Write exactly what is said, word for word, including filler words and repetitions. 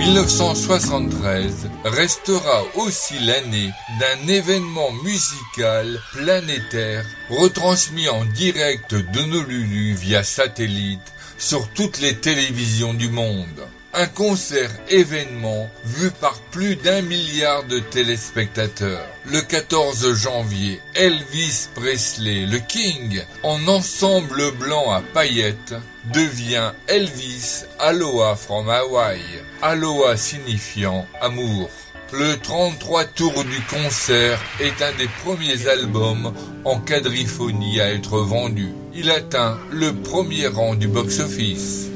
mille neuf cent soixante-treize restera aussi l'année d'un événement musical planétaire retransmis en direct d'Honolulu via satellite sur toutes les télévisions du monde. Un concert événement vu par plus d'un milliard de téléspectateurs. Le quatorze janvier, Elvis Presley, le King, en ensemble blanc à paillettes, devient Elvis Aloha from Hawaii. Aloha signifiant amour. Le trente-trois tours du concert est un des premiers albums en quadriphonie à être vendu. Il atteint le premier rang du box-office.